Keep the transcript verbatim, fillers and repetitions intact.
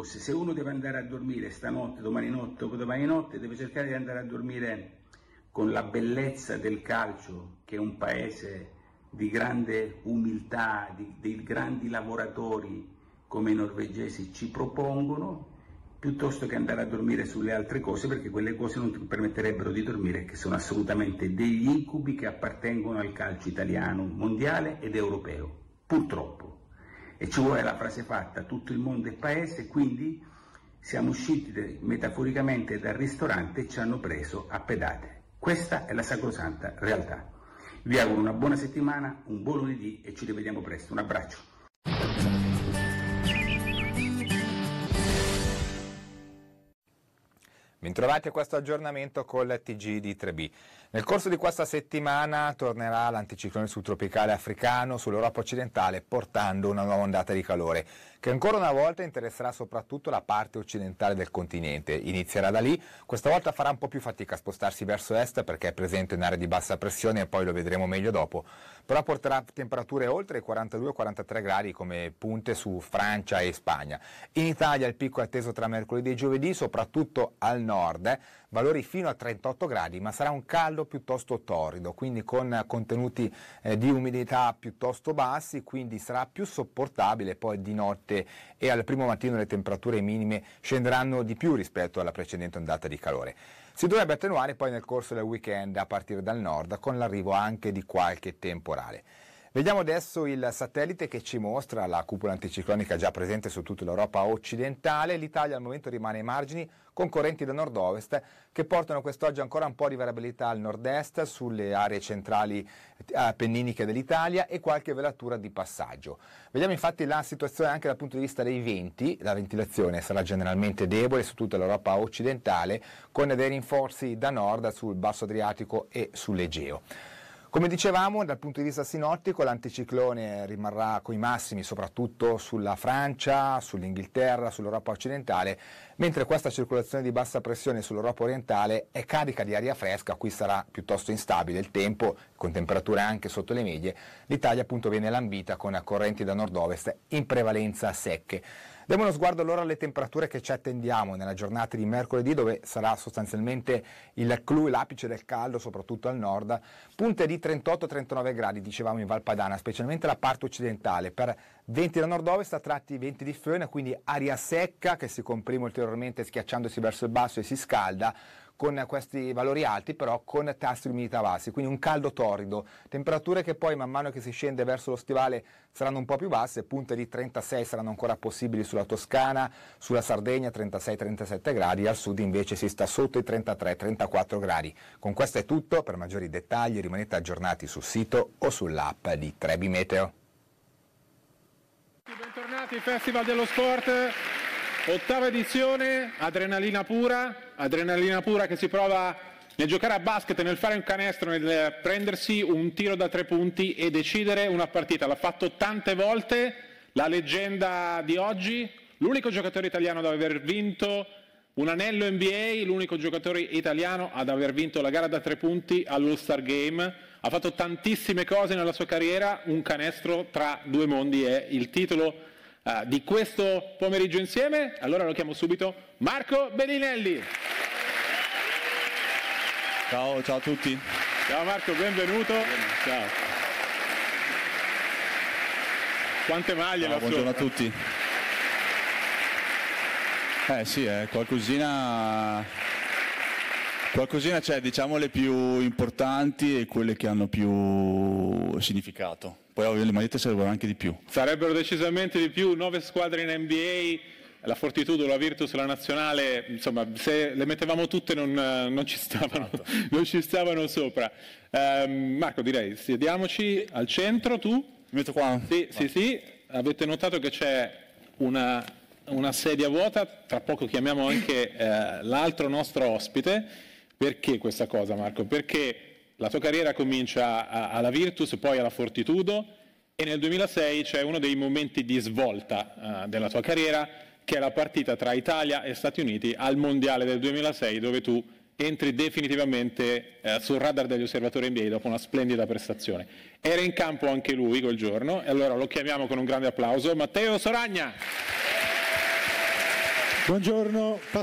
cose. Se uno deve andare a dormire stanotte, domani notte o domani notte, deve cercare di andare a dormire con la bellezza del calcio, che è un paese di grande umiltà, di, dei grandi lavoratori come i norvegesi ci propongono, piuttosto che andare a dormire sulle altre cose, perché quelle cose non ti permetterebbero di dormire, che sono assolutamente degli incubi che appartengono al calcio italiano, mondiale ed europeo, purtroppo. E ci vuole la frase fatta, tutto il mondo è paese, quindi siamo usciti metaforicamente dal ristorante e ci hanno preso a pedate. Questa è la sacrosanta realtà. Vi auguro una buona settimana, un buon lunedì e ci rivediamo presto. Un abbraccio. Bentrovati a questo aggiornamento col T G di tre B. Nel corso di questa settimana tornerà l'anticiclone subtropicale africano sull'Europa occidentale, portando una nuova ondata di calore che ancora una volta interesserà soprattutto la parte occidentale del continente. Inizierà da lì, questa volta farà un po' più fatica a spostarsi verso est perché è presente in area di bassa pressione e poi lo vedremo meglio dopo, però porterà temperature oltre i quarantadue quarantatré gradi come punte su Francia e Spagna. In Italia il picco è atteso tra mercoledì e giovedì, soprattutto al nord, eh, valori fino a trentotto gradi, ma sarà un caldo piuttosto torrido, quindi con contenuti eh, di umidità piuttosto bassi, quindi sarà più sopportabile. Poi di notte e al primo mattino le temperature minime scenderanno di più rispetto alla precedente ondata di calore. Si dovrebbe attenuare poi nel corso del weekend a partire dal nord, con l'arrivo anche di qualche temporale. Vediamo adesso il satellite che ci mostra la cupola anticiclonica già presente su tutta l'Europa occidentale. L'Italia al momento rimane ai margini con correnti da nord-ovest che portano quest'oggi ancora un po' di variabilità al nord-est sulle aree centrali appenniniche dell'Italia e qualche velatura di passaggio. Vediamo infatti la situazione anche dal punto di vista dei venti. La ventilazione sarà generalmente debole su tutta l'Europa occidentale con dei rinforzi da nord sul basso Adriatico e sull'Egeo. Come dicevamo, dal punto di vista sinottico l'anticiclone rimarrà coi massimi soprattutto sulla Francia, sull'Inghilterra, sull'Europa occidentale, mentre questa circolazione di bassa pressione sull'Europa orientale è carica di aria fresca, qui sarà piuttosto instabile il tempo, con temperature anche sotto le medie. L'Italia appunto viene lambita con correnti da nord-ovest in prevalenza secche. Diamo uno sguardo allora alle temperature che ci attendiamo nella giornata di mercoledì, dove sarà sostanzialmente il clou, l'apice del caldo, soprattutto al nord, punte di trentotto trentanove gradi, dicevamo in Val Padana, specialmente la parte occidentale, per venti da nord-ovest a tratti venti di föhn, quindi aria secca che si comprime ulteriormente schiacciandosi verso il basso e si scalda, con questi valori alti però con tassi di umidità bassi, quindi un caldo torrido, temperature che poi man mano che si scende verso lo stivale saranno un po' più basse, punte di trentasei saranno ancora possibili sulla Toscana, sulla Sardegna trentasei trentasette gradi, al sud invece si sta sotto i trentatré trentaquattro gradi. Con questo è tutto, per maggiori dettagli rimanete aggiornati sul sito o sull'app di tre B Meteo. Bentornati al Festival dello Sport. Ottava edizione, adrenalina pura, adrenalina pura che si prova nel giocare a basket, nel fare un canestro, nel prendersi un tiro da tre punti e decidere una partita. L'ha fatto tante volte, la leggenda di oggi, l'unico giocatore italiano ad aver vinto un anello N B A, l'unico giocatore italiano ad aver vinto la gara da tre punti all'All-Star Game. Ha fatto tantissime cose nella sua carriera, un canestro tra due mondi è il titolo Uh, di questo pomeriggio insieme. Allora lo chiamo subito Marco Bellinelli. Ciao, ciao a tutti. Ciao Marco, benvenuto. Ciao. Quante maglie? Ciao, buongiorno a tutti. Eh sì, eh, qualcosina, qualcosina c'è, diciamo le più importanti e quelle che hanno più significato. Poi le magliette servono anche di più. Sarebbero decisamente di più, nove squadre in N B A, la Fortitudo, la Virtus, la Nazionale, insomma se le mettevamo tutte non, non, ci, stavano, non ci stavano sopra. Um, Marco, direi sediamoci al centro, tu? Mi metto qua? Sì, sì, sì, avete notato che c'è una, una sedia vuota, tra poco chiamiamo anche eh, l'altro nostro ospite. Perché questa cosa, Marco? Perché la tua carriera comincia alla Virtus, poi alla Fortitudo e nel duemilasei c'è uno dei momenti di svolta uh, della tua carriera, che è la partita tra Italia e Stati Uniti al Mondiale del duemilasei, dove tu entri definitivamente uh, sul radar degli osservatori N B A dopo una splendida prestazione. Era in campo anche lui quel giorno e allora lo chiamiamo con un grande applauso, Matteo Soragna. Buongiorno.